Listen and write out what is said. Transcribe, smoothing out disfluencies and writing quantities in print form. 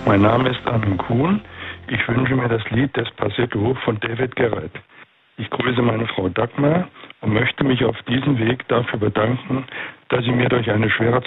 Mein Name ist Armin Kuhn. Ich wünsche mir das Lied Despacito von David Garrett. Ich grüße meine Frau Dagmar und möchte mich auf diesem Weg dafür bedanken, dass sie mir durch eine schwere